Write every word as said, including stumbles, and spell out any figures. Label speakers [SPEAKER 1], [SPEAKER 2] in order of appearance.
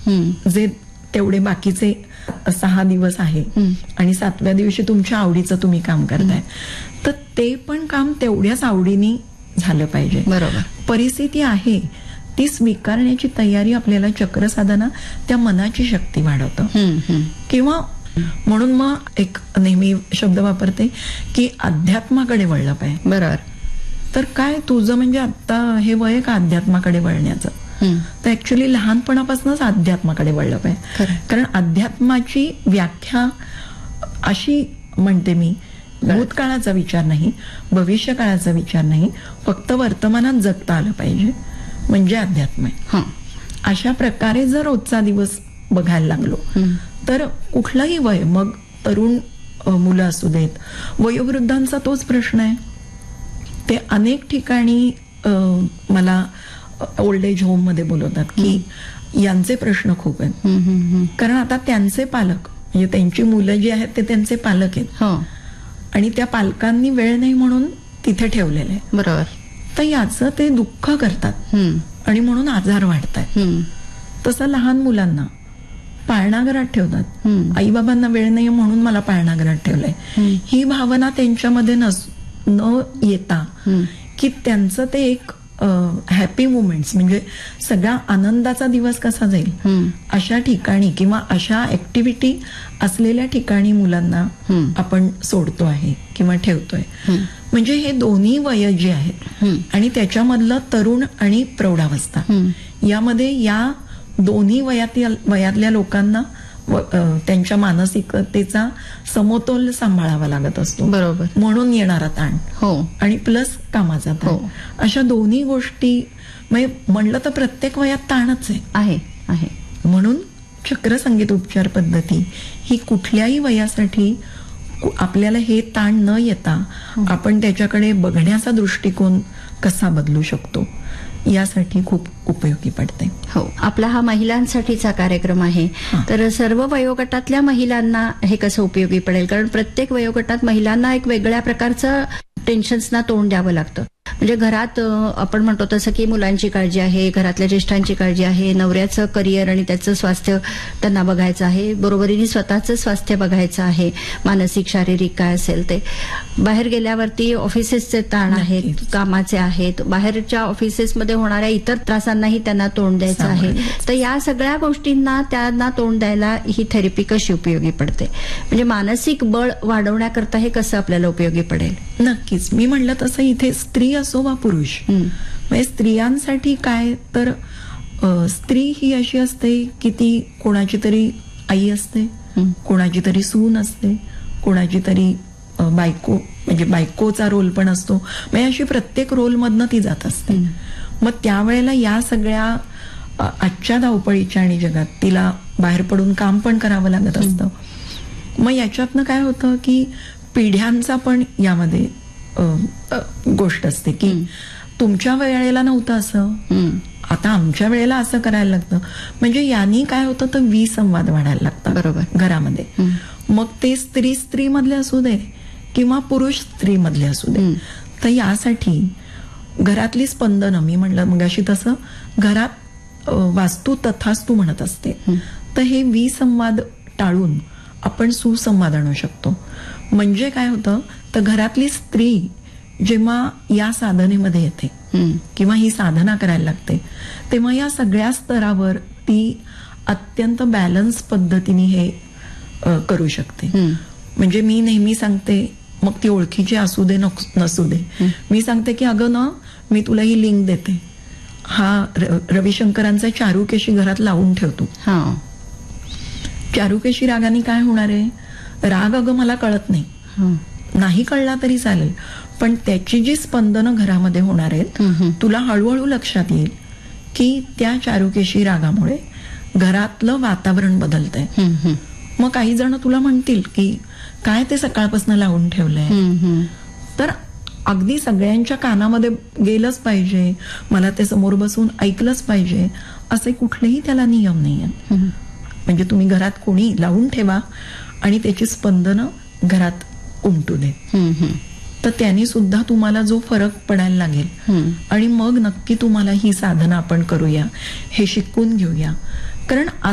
[SPEAKER 1] जे तेवढे बाकीचे सहा दिवस आहे आणि सातव्या दिवशी तुमच्या आवडीचं तुम्ही काम करताय, तर ते पण काम तेवढ्याच आवडीने झालं पाहिजे.
[SPEAKER 2] बरोबर.
[SPEAKER 1] परिस्थिती आहे ती स्वीकारण्याची तयारी आपल्याला चक्रसाधना त्या मनाची शक्ती वाढवतं. किंवा म्हणून मग एक नेहमी शब्द वापरते की अध्यात्माकडे वळलं पाहिजे.
[SPEAKER 2] बरोबर.
[SPEAKER 1] तर काय तुझं म्हणजे आता हे वय का अध्यात्माकडे वळण्याचं, तर ऍक्च्युली लहानपणापासूनच अध्यात्माकडे वळलं पाहिजे. कारण अध्यात्माची व्याख्या अशी म्हणते मी, भूतकाळाचा विचार नाही, भविष्य काळाचा विचार नाही, फक्त वर्तमानात जगता आलं पाहिजे म्हणजे अध्यात्म आहे. अशा प्रकारे जर रोजचा दिवस बघायला लागलो तर कुठलंही वय, मग तरुण मुलं असू देत, वयोवृद्धांचा तोच प्रश्न आहे. ते अनेक ठिकाणी मला ओल्ड एज होम मध्ये बोलवतात की यांचे प्रश्न खूप आहेत. कारण आता त्यांचे पालक म्हणजे त्यांची मुलं जी आहेत ते त्यांचे पालक आहेत आणि त्या पालकांनी वेळ नाही म्हणून तिथे ठेवलेलं आहे.
[SPEAKER 2] बरोबर.
[SPEAKER 1] तर याचं ते दुःख करतात आणि म्हणून आजार वाढतात. तसं लहान मुलांना पाळणाघरात ठेवतात, आई बाबांना वेळ नाही म्हणून मला पाळणाघरात ठेवलंय, ही भावना त्यांच्यामध्ये नस न येता की त्यांचं ते एक हॅपी मुमेंट्स म्हणजे सगळा आनंदाचा दिवस कसा जाईल अशा ठिकाणी किंवा अशा ऍक्टिव्हिटी असलेल्या ठिकाणी मुलांना आपण सोडतो आहे किंवा ठेवतोय. म्हणजे हे दोन्ही वय जे आहेत आणि त्याच्यामधलं तरुण आणि प्रौढावस्था, यामध्ये या दोन्ही वयातील वयातल्या लोकांना त्यांच्या मानसिकतेचा समतोल सांभाळावा लागत असतो.
[SPEAKER 2] बरोबर.
[SPEAKER 1] म्हणून येणारा ताण
[SPEAKER 2] हो
[SPEAKER 1] आणि प्लस कामाचा ताण, अशा दोन्ही गोष्टी म्हणलं तर प्रत्येक वयात ताणच आहे
[SPEAKER 2] आहे
[SPEAKER 1] म्हणून चक्र संगीत उपचार पद्धती ही कुठल्याही वयासाठी आपल्याला हे ताण न येता आपण त्याच्याकडे बघण्याचा दृष्टिकोन कसा बदलू शकतो यासाठी खूप उपयोगी पडते.
[SPEAKER 2] हो. आपला हा महिलांसाठीचा कार्यक्रम आहे, तर सर्व वयोगटातल्या महिलांना हे कसं उपयोगी पडेल? कारण प्रत्येक वयोगटात महिलांना एक वेगळ्या प्रकारचं टेन्शन्सना तोंड द्यावं लागतं. म्हणजे घरात आपण म्हणतो तसं की मुलांची काळजी आहे, घरातल्या ज्येष्ठांची काळजी आहे, नवऱ्याचं करिअर आणि त्याचं स्वास्थ्य त्यांना बघायचं आहे, बरोबरीने स्वतःचं स्वास्थ्य बघायचं आहे, मानसिक शारीरिक काय असेल ते. बाहेर गेल्यावरती ऑफिसेसचे ताण आहेत, कामाचे आहेत, बाहेरच्या ऑफिसेसमध्ये होणाऱ्या इतर त्रासांनाही त्यांना तोंड द्यायचं आहे. तर या सगळ्या गोष्टींना त्यांना तोंड द्यायला ही थेरपी कशी उपयोगी पडते? म्हणजे मानसिक बळ वाढवण्याकरता हे कसं आपल्याला उपयोगी पडेल?
[SPEAKER 1] नक्कीच. मी म्हणलं तसं इथे स्त्री असो वा पुरुष, म्हणजे स्त्रियांसाठी काय तर स्त्री ही अशी असते की ती कोणाची तरी आई असते, कोणाची तरी सून असते, कोणाची तरी बायको म्हणजे बायकोचा रोल पण असतो. म्हणजे अशी प्रत्येक रोल मधनं ती जात असते. मग त्यावेळेला या सगळ्या आजच्या धावपळीच्या आणि जगात तिला बाहेर पडून काम पण करावं लागत असतं. मग याच्यातनं काय होतं की पिढ्यांचा पण यामध्ये गोष्ट असते की तुमच्या वेळेला नव्हतं असं, आता आमच्या वेळेला असं करायला लागतं. म्हणजे यांनी काय होतं तर विसंवाद वाढायला लागतात बरोबर घरामध्ये. मग ते स्त्री स्त्री मधले असू दे किंवा पुरुष स्त्री मधले असू दे. तर यासाठी घरातली स्पंदनं, मी म्हणलं मगाशी तसं घरात वास्तू तथास्तू म्हणत असते, तर हे विसंवाद टाळून आपण सुसंवाद आणू शकतो. म्हणजे काय होतं तर घरातली स्त्री जेव्हा या साधनेमध्ये येते किंवा ही साधना करायला लागते तेव्हा या सगळ्या स्तरावर ती अत्यंत बॅलन्स पद्धतीने हे करू शकते. म्हणजे मी नेहमी सांगते, मग ती ओळखीची असू दे नसू दे, मी सांगते की अगं ना मी तुला ही लिंक देते, हा रविशंकरांचा चारुकेशी घरात लावून ठेवतो. चारुकेशी रागाने काय होणार आहे, राग अगं मला कळत नाही, नाही कळला तरी चालेल, पण त्याची जी स्पंदनं घरामध्ये होणार आहेत तुला हळूहळू लक्षात येईल की त्या चारुकेशी रागामुळे घरातलं वातावरण बदलतंय. मग काही जण तुला म्हणतील की काय ते सकाळपासून लावून ठेवलंय, तर अगदी सगळ्यांच्या कानामध्ये गेलंच पाहिजे, मला ते समोर बसून ऐकलंच पाहिजे असे कुठलेही त्याला नियम नाही आहेत. म्हणजे तुम्ही घरात कोणी लावून ठेवा आणि त्याची स्पंदनं घरात उमटू दे, तर त्यांनी सुद्धा तुम्हाला जो फरक पडायला लागेल आणि मग नक्की तुम्हाला ही साधना आपण करूया, हे शिकून घेऊया. कारण